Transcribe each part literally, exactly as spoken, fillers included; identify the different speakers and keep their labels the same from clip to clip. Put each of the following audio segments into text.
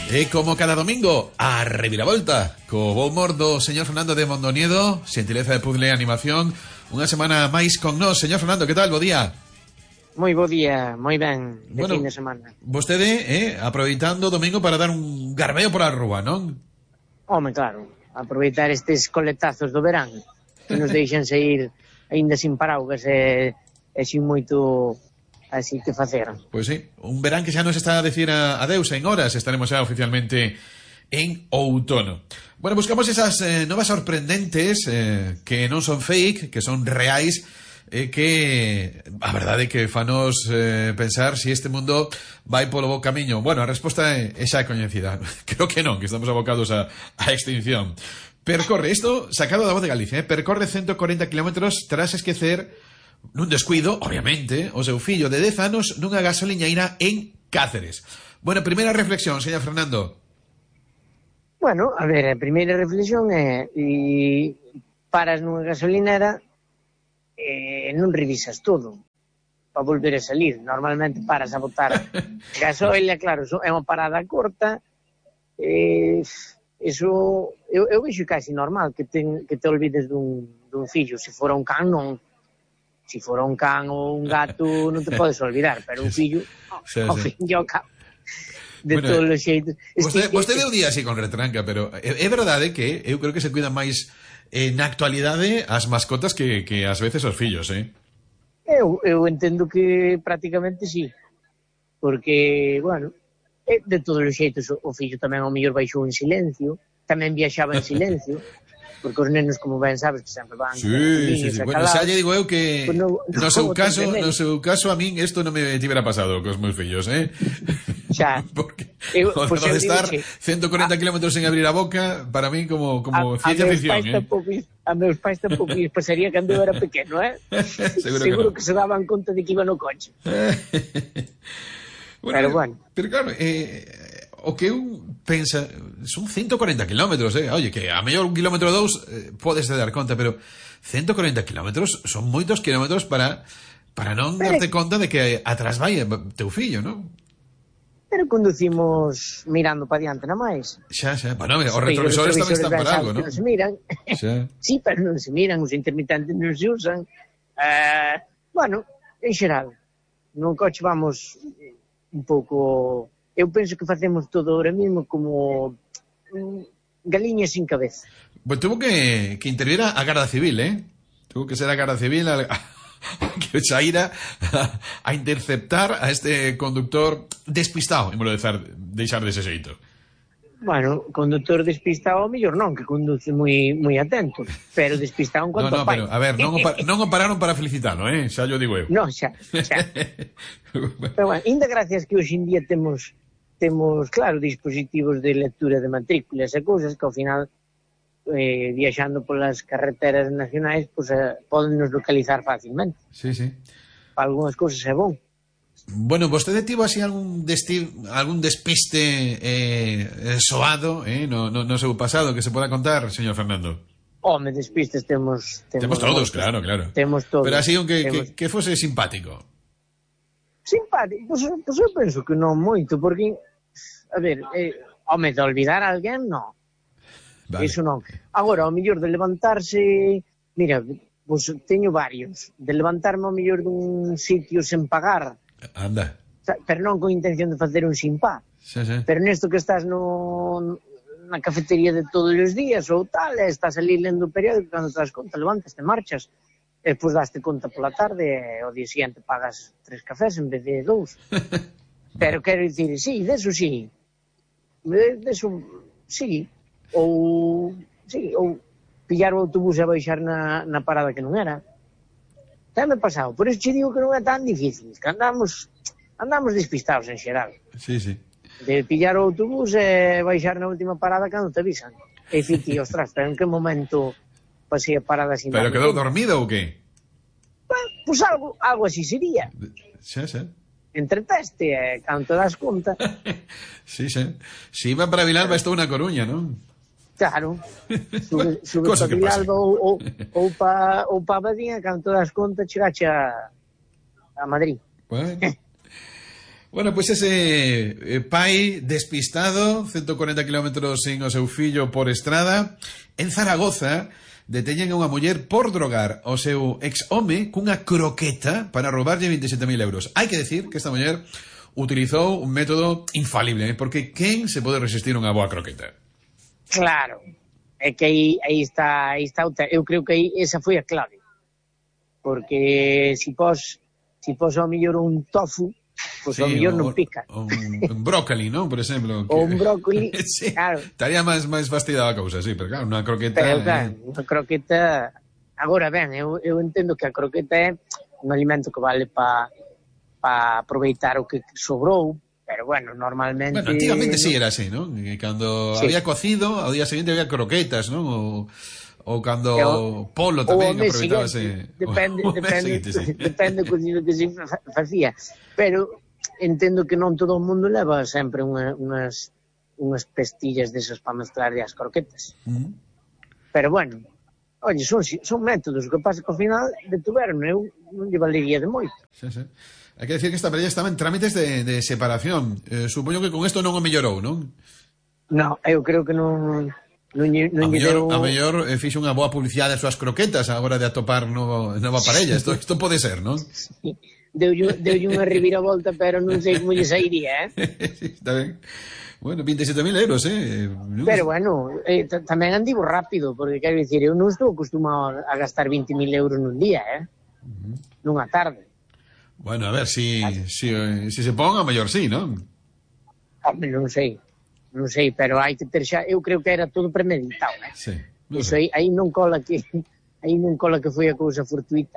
Speaker 1: E como cada domingo, a reviravolta co bo humor do señor Fernando de Mondoniedo, xentileza de puzzle e animación. Unha semana máis con nós. Señor Fernando, que tal? Bo día.
Speaker 2: Moi bo día, moi ben, de
Speaker 1: bueno,
Speaker 2: fin de semana.
Speaker 1: Vostede, eh, aproveitando o domingo para dar un garbeo pola rúa, non?
Speaker 2: Home, claro, aproveitar estes coletazos do verán, que nos deixan sair aínda sin paraugas e, e sin moito así que facer.
Speaker 1: Pois sí, un verán que xa nos está a decir a, adeus en horas, estaremos xa oficialmente en outono. Bueno, buscamos esas eh, novas sorprendentes eh, que non son fake, que son reais, eh, que a verdade é que fanos eh, pensar se si este mundo vai polo bo camiño. Bueno, a resposta é, é xa coñecida. Creo que non, que estamos abocados a, a extinción. Percorre, isto sacado da Voz de Galicia, eh? Percorre ciento cuarenta kilómetros tras esquecer nun descuido, obviamente, o seu fillo de dez anos nunha gasoliñeira en Cáceres. Bueno, primeira reflexión, señor Fernando.
Speaker 2: Bueno, a ver, a primeira reflexión é e paras nunha gasolinera e non revisas todo para volver a salir. Normalmente paras a botar gasoila, claro, é unha parada corta, e eso eu, eu vexo casi normal que te, que te olvides dun, dun fillo. Se fora un can non, se fora un can ou un gato non te podes olvidar, pero un fillo,
Speaker 1: sí,
Speaker 2: ao
Speaker 1: sí.
Speaker 2: fin e ao cabo, de
Speaker 1: bueno,
Speaker 2: todos os xeitos.
Speaker 1: Vostede, vostede o día así con retranca, pero é, é verdade que eu creo que se cuidan máis eh, na actualidade as mascotas que, que ás veces os fillos, eh?
Speaker 2: Eu, eu entendo que prácticamente sí, porque, bueno, de todos os xeitos o fillo tamén ao mellor baixou en silencio, tamén viaxaba en silencio, porque os nenos, como ben sabes, que sempre van
Speaker 1: sí, sí, sí. Bueno, xa lle digo eu que pues no, no, seu caso, no seu caso a min isto non me tivera pasado cos meus fillos, eh?
Speaker 2: Xa.
Speaker 1: Porque
Speaker 2: eu,
Speaker 1: o
Speaker 2: pues
Speaker 1: de estar ciento cuarenta kilómetros sen abrir a boca, para min como como a, ciencia a ficción, eh?
Speaker 2: Tampouco, a meus pais tampouco lles pasaría cando eu era pequeno, eh?
Speaker 1: Seguro,
Speaker 2: Seguro
Speaker 1: que, no.
Speaker 2: que se daban conta de que iba no coche.
Speaker 1: Bueno, pero bueno. Pero claro, eh, o que eu pensa son ciento cuarenta kilómetros, eh? Oye, que a mellor un kilómetro ou dous eh, podes dar conta, pero ciento cuarenta kilómetros son moitos kilómetros para para non pero, darte conta de que atrás vai teu fillo, non?
Speaker 2: Pero conducimos mirando para diante, non máis.
Speaker 1: Xa, xa. Bueno, os retrovisores tamén están para algo, non?
Speaker 2: Non se miran. Xa. Sí, pero non se miran, os intermitentes non se usan. Uh, bueno, en xeral, no coche vamos un pouco... Eu penso que facemos todo ahora mismo como galiñas sin cabeza.
Speaker 1: Pues tuvo que, que intervir a Garda Civil, ¿eh? Tuvo que ser a Garda Civil a, a, que saíra a, a interceptar a este conductor despistado, en vez de deixar dese xeito.
Speaker 2: Bueno, conductor despistado, mellor non, que conduce moi moi atento, pero despistado en cuanto
Speaker 1: no, no,
Speaker 2: a pai.
Speaker 1: Pero, a ver, non o, par, non o pararon para felicitalo, eh? Xa yo digo eu.
Speaker 2: Non, xa, xa. Pero bueno, ainda gracias que hoxe en día temos temos, claro, dispositivos de lectura de matrículas e cousas que ao final eh, viaxando polas carreteras nacionais pues, eh, podennos localizar facilmente.
Speaker 1: Sí, sí.
Speaker 2: Para algunhas cousas é bon.
Speaker 1: Bueno, vostede tivo así algún desti, algún despiste eh, soado eh, no, no, no seu pasado que se poda contar, señor Fernando?
Speaker 2: Home, despistes temos...
Speaker 1: Temos, temos todos, moitos, claro, claro.
Speaker 2: Temos todos.
Speaker 1: Pero así un que,
Speaker 2: temos...
Speaker 1: que, que fose simpático.
Speaker 2: Simpático? Pois pues, pues eu penso que non moito, porque, a ver, eh, home, de olvidar a alguén, non. Vale. Iso non. Agora, ao mellor de levantarse... Mira, pois pues, teño varios. De levantarme ao mellor dun sitio sen pagar.
Speaker 1: Anda.
Speaker 2: Pero non con intención de facer un simpá.
Speaker 1: Sí, sí.
Speaker 2: Pero nesto que estás no... na cafetería de todos os días ou tal, e estás ali lendo o periódico, cando te das conta, levantas, te marchas. E despois daste conta pola tarde e ao día seguinte pagas tres cafés en vez de dous. Pero quero dicir, sí, deso sí. Deso, sí. Ou, sí, ou pillar o autobús e baixar na, na parada que non era. Xa me pasado. Por iso te digo que non é tan difícil. Que andamos, andamos despistados en xeral.
Speaker 1: Sí, sí.
Speaker 2: De pillar o autobús e baixar na última parada cando te avisan. E dicir, ostras, pero en que momento... pasei a parada sin...
Speaker 1: Pero quedou dormido ou que?
Speaker 2: Pues, pues algo, algo así sería.
Speaker 1: Xa, xa.
Speaker 2: Entreteste, eh, cando te das conta.
Speaker 1: Sí, xa. Si iba para Vilalba estou na Coruña, non?
Speaker 2: Claro. Sube, sube para Vilalba ou, ou, ou para ou pa Abadía, cando te das conta chegache a, a Madrid.
Speaker 1: Bueno. Bueno, pois pues ese eh, pai despistado, ciento cuarenta kilómetros sin o seu fillo por estrada, en Zaragoza deteñen a unha muller por drogar o seu ex-home cunha croqueta para roubarlle veintisiete mil euros. Hai que decir que esta muller utilizou un método infalible, ¿eh? Porque quen se pode resistir unha boa croqueta?
Speaker 2: Claro, é que aí, aí está, aí está, eu creo que aí esa foi a clave, porque si pos, si pos ao mellor un tofu, pois ao mellor non pica.
Speaker 1: Un, un brócoli, non? Por exemplo.
Speaker 2: Ou un brócoli,
Speaker 1: sí,
Speaker 2: claro.
Speaker 1: Estaría máis máis fastidiada a cousa, sí, pero claro, unha croqueta...
Speaker 2: Pero claro,
Speaker 1: eh...
Speaker 2: unha croqueta... Agora ben, eu, eu entendo que a croqueta é un alimento que vale para pa aproveitar o que sobrou, pero bueno, normalmente...
Speaker 1: Bueno, antigamente sí era así, ¿no? Que cando sí. había cocido, ao día seguinte había croquetas, ¿no? O... Ou cando o Polo tamén aproveitábase...
Speaker 2: Depende, o, depende, seguinte, sí. depende do cocido que se facía. Pero entendo que non todo o mundo leva sempre unha, unhas, unhas pestillas desas para mezclar as croquetas. Uh -huh. Pero bueno, oye, son, son métodos, o que pasa que ao final detuveron, eu non lle valería de moito.
Speaker 1: Sí, sí. Hai que decir que esta parella estaba en trámites de, de separación. Eh, supoño que con isto non o mellorou, non?
Speaker 2: Non, eu creo que non... Non, non
Speaker 1: a, mellor,
Speaker 2: deu...
Speaker 1: a mellor eh, fixo unha boa publicidade das súas croquetas a hora de atopar novo, nova parella. Isto, isto pode ser, non?
Speaker 2: Sí. Deulle deu unha reviravolta, pero non sei como lle sairía, eh?
Speaker 1: Sí, está ben. Bueno, veintisiete mil euros, eh?
Speaker 2: Pero bueno, eh, tamén andivo rápido, porque quero dicir, eu non estou acostumado a gastar veinte mil euros nun día, eh? Uh -huh. Nunha tarde.
Speaker 1: Bueno, a ver, si, si, si se pon, a mellor sí, non?
Speaker 2: Hombre, non sei. Non sei, pero hai que ter xa, eu creo que era todo premeditado, eh?
Speaker 1: Sí.
Speaker 2: Iso aí, aí non cola que aí non cola que foi a cousa fortuita.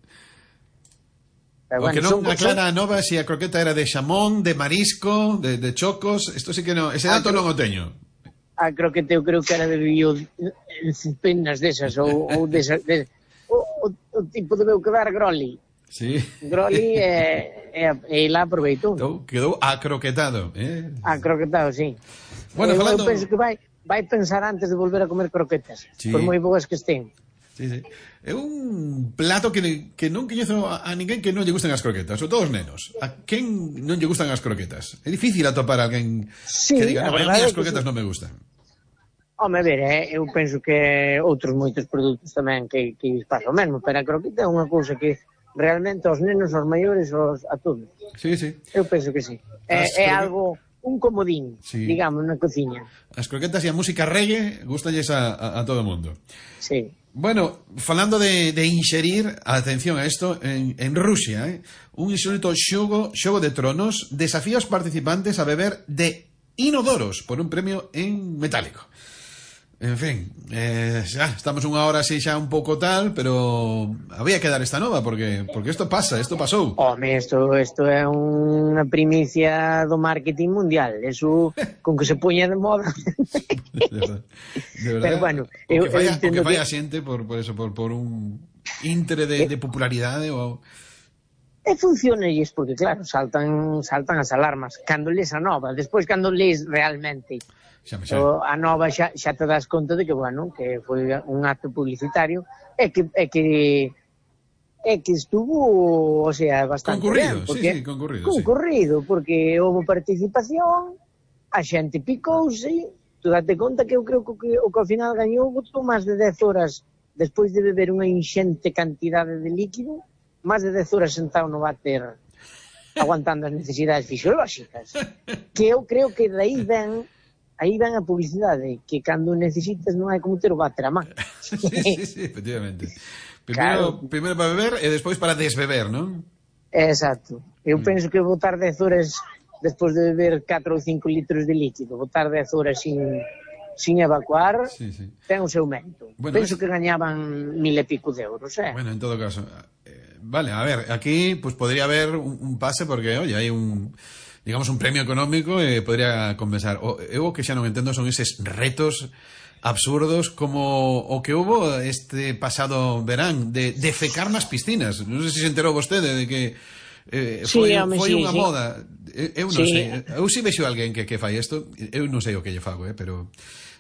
Speaker 1: Pero, o bueno, que non aclara a nova se si a croqueta era de xamón, de marisco, de, de chocos, isto sí que non, ese dato non o teño.
Speaker 2: A croqueta eu creo que era de bio penas desas ou, ou desas, de, o, o, o tipo de veu quedar groli.
Speaker 1: Sí.
Speaker 2: Groli e, e, e lá aproveitou.
Speaker 1: Então, quedou acroquetado, eh?
Speaker 2: Acroquetado, sí.
Speaker 1: Bueno,
Speaker 2: eu,
Speaker 1: falando...
Speaker 2: eu penso que vai, vai pensar antes de volver a comer croquetas, sí. Por moi boas que estén.
Speaker 1: Sí, sí. É un plato que, que non coñezo a, a ninguén que non lle gusten as croquetas, sobre todo os nenos. A quen non lle gustan as croquetas? É difícil atopar a alguén
Speaker 2: sí,
Speaker 1: que diga,
Speaker 2: no,
Speaker 1: a mí as croquetas sí. Non me gustan.
Speaker 2: Home, a ver, eh, eu penso que outros moitos produtos tamén que, que pasa o mesmo, pero a croqueta é unha cousa que realmente aos nenos, aos maiores, aos, a todos.
Speaker 1: Sí, sí.
Speaker 2: Eu penso que sí. É, é algo, un comodín, sí. Digamos, na cociña.
Speaker 1: As croquetas e a música reggae gustalles a, a, a todo o mundo.
Speaker 2: Sí.
Speaker 1: Bueno, falando de, de inxerir, atención a isto, en, en Rusia, eh, un insólito xogo, xogo de tronos desafía aos participantes a beber de inodoros por un premio en metálico. En fin, eh, xa, estamos unha hora así xa un pouco tal, pero había que dar esta nova, porque porque isto pasa, isto pasou.
Speaker 2: Home, isto, isto é unha primicia do marketing mundial, eso con que se poña de moda.
Speaker 1: De verdad, de verdad.
Speaker 2: Pero bueno,
Speaker 1: eu, que falla,
Speaker 2: eu entendo
Speaker 1: que falla que... xente por, por eso, por, por un intre de, de popularidade ou...
Speaker 2: E funciona isto, porque claro, saltan, saltan as alarmas, cando lees a nova, despois cando lees realmente... Xa me xa. A nova xa, xa te das conta de que, bueno, que foi un acto publicitario e que, e que é que estuvo, o sea, bastante
Speaker 1: concurrido,
Speaker 2: ben, porque,
Speaker 1: sí, sí, concurrido,
Speaker 2: concurrido,
Speaker 1: sí.
Speaker 2: Porque houve participación, a xente picouse, tú date conta que eu creo que o que ao final gañou botou máis de dez horas despois de beber unha inxente cantidade de líquido, máis de dez horas sentado no váter aguantando as necesidades fisiolóxicas, que eu creo que daí ven aí ven a publicidade, que cando necesitas non hai como ter o váter a man.
Speaker 1: Sí, sí, sí, efectivamente. Primeiro, claro. Primeiro para beber e despois para desbeber, non?
Speaker 2: Exacto. Eu mm. penso que botar dez horas despois de beber catro ou cinco litros de líquido, botar dez horas sin, sin evacuar, sí, sí. Ten o seu mérito. Bueno, penso es... que gañaban mil e pico de euros, eh?
Speaker 1: Bueno, en todo caso. Eh, vale, a ver, aquí pues podría haber un, un pase porque, oye, hai un... digamos, un premio económico e eh, podría compensar. O, eu o que xa non entendo son eses retos absurdos como o que hubo este pasado verán de defecar nas piscinas. Non sei se se enterou vostede de que eh, foi, sí, home, foi sí, unha sí. moda. Eu non sí. sei. Eu si vexo alguén que, que fai isto, eu non sei o que lle fago, eh, pero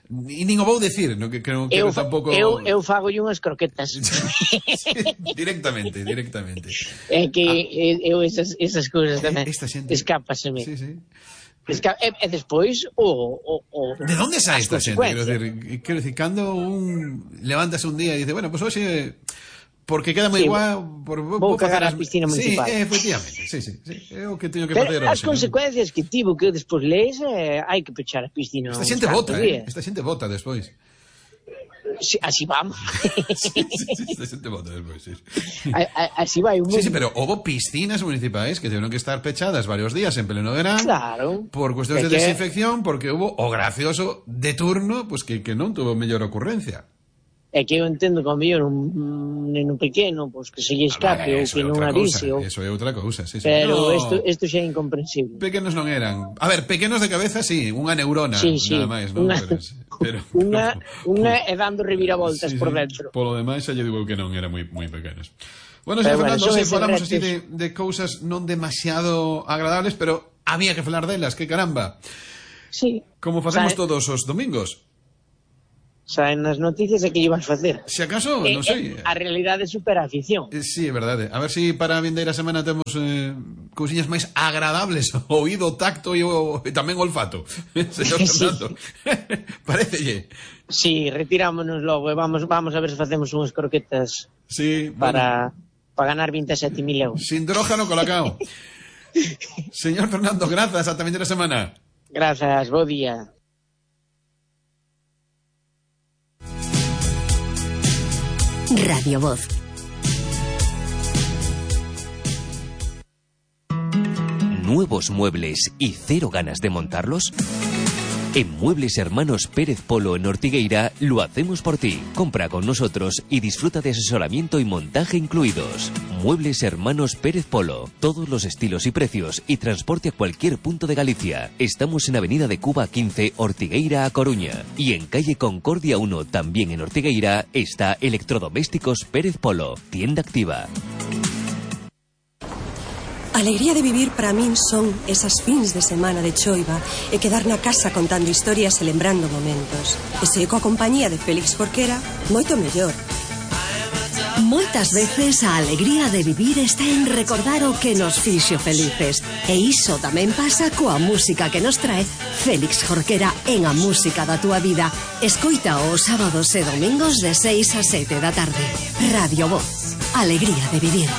Speaker 1: E nin o vou decir, no que creo que
Speaker 2: eu,
Speaker 1: tampouco...
Speaker 2: Eu, eu fago unhas croquetas.
Speaker 1: Sí, directamente, directamente.
Speaker 2: É que ah. eu esas, esas cousas tamén
Speaker 1: xente...
Speaker 2: escápaseme.
Speaker 1: Sí, sí.
Speaker 2: Esca... E, e despois o, o, o...
Speaker 1: De onde sai esta xente? Quero decir, quero decir, cando un levántase un día e dice, bueno, pues hoxe... Porque queda moi sí, igual por,
Speaker 2: vou cagar a piscina municipal.
Speaker 1: Sí, efectivamente, sí, sí, sí. É o que teño que
Speaker 2: Pero
Speaker 1: facer
Speaker 2: as consecuencias que tivo que despois lees, eh, hai que pechar a piscina.
Speaker 1: Esta xente vota, eh? Esta xente vota despois.
Speaker 2: Sí, así vamos.
Speaker 1: Sí, sí, sí, esta xente vota despois, sí.
Speaker 2: A, a, así vai un mundo.
Speaker 1: Sí, sí, pero houve piscinas municipais que tuvieron que estar pechadas varios días en pleno verán.
Speaker 2: Claro.
Speaker 1: Por cuestións de que... desinfección, porque hubo o gracioso de turno, pues que, que non tuvo mellor ocurrencia.
Speaker 2: É que eu entendo que ao mellor un neno pequeno, pois que se lle escape ou que non avise.
Speaker 1: Eso é outra cousa, sí, sí.
Speaker 2: Pero isto, isto xa é incomprensible.
Speaker 1: Pequenos non eran. A ver, pequenos de cabeza, sí, unha neurona,
Speaker 2: sí, sí.
Speaker 1: nada máis, non?
Speaker 2: Una,
Speaker 1: pero,
Speaker 2: unha, unha é dando reviravoltas sí, por dentro.
Speaker 1: Sí. Polo demais, xa lle digo que non eran moi, moi pequenos. Bueno, señor bueno, Fernando, se falamos así de, de cousas non demasiado agradables, pero había que falar delas, que caramba.
Speaker 2: Sí.
Speaker 1: Como facemos o sea, todos os domingos.
Speaker 2: Saen nas noticias e que ibas facer.
Speaker 1: Se acaso, non sei.
Speaker 2: A realidade supera a ficción.
Speaker 1: Sí, é verdade. A ver se si para a vindeira semana temos eh, cousiñas máis agradables, oído, tacto e, o, e tamén olfato. Señor Fernando. Parécelle.
Speaker 2: Sí, retirámonos logo e vamos, vamos a ver se facemos unhas croquetas
Speaker 1: sí,
Speaker 2: para, bueno. para ganar veinte e sete mil euros.
Speaker 1: Sin drójano colacao. Señor Fernando, grazas. Ata a vindeira semana.
Speaker 2: Grazas, bo día.
Speaker 3: Radio Voz. ¿Nuevos muebles y cero ganas de montarlos? En Muebles Hermanos Pérez Polo en Ortigueira lo hacemos por ti. Compra con nosotros y disfruta de asesoramiento y montaje incluidos. Muebles Hermanos Pérez Polo. Todos los estilos y precios y transporte a cualquier punto de Galicia. Estamos en Avenida de Cuba quince, Ortigueira a Coruña. Y en calle Concordia uno, también en Ortigueira, está Electrodomésticos Pérez Polo. Tienda activa.
Speaker 4: A alegría de vivir para min son esas fins de semana de choiva e quedar na casa contando historias e lembrando momentos. E se coa compañía de Félix Jorquera, moito mellor.
Speaker 5: Moitas veces a alegría de vivir está en recordar o que nos fixo felices. E iso tamén pasa coa música que nos trae Félix Jorquera en A Música da Túa Vida. Escoita os sábados e domingos de seis a sete da tarde. Radio Voz. Alegría de vivir.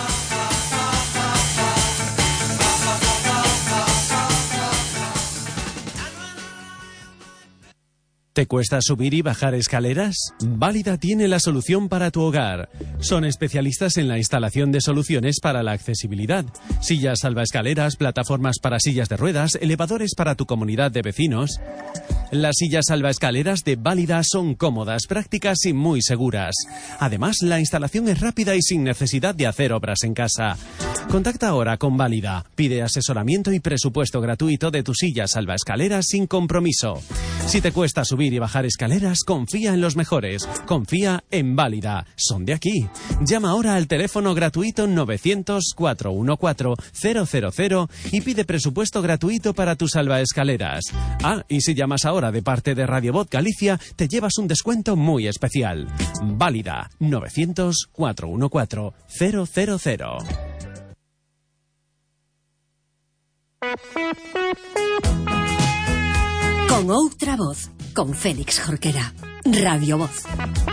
Speaker 6: ¿Te cuesta subir y bajar escaleras? Válida tiene la solución para tu hogar. Son especialistas en la instalación de soluciones para la accesibilidad. Sillas salvaescaleras, plataformas para sillas de ruedas, elevadores para tu comunidad de vecinos. Las sillas salvaescaleras de Válida son cómodas, prácticas y muy seguras. Además, la instalación es rápida y sin necesidad de hacer obras en casa. Contacta ahora con Válida. Pide asesoramiento y presupuesto gratuito de tu silla salvaescaleras sin compromiso. Si te cuesta subir y bajar escaleras, confía en los mejores. Confía en Válida. Son de aquí. Llama ahora al teléfono gratuito novecientos, cuatrocientos catorce, cero cero cero y pide presupuesto gratuito para tu salvaescaleras. Ah, y si llamas ahora de parte de Radio Voz Galicia, te llevas un descuento muy especial. Válida. novecientos, cuatrocientos catorce, cero cero cero.
Speaker 5: Con outra voz, con Félix Jorquera. Radio Voz.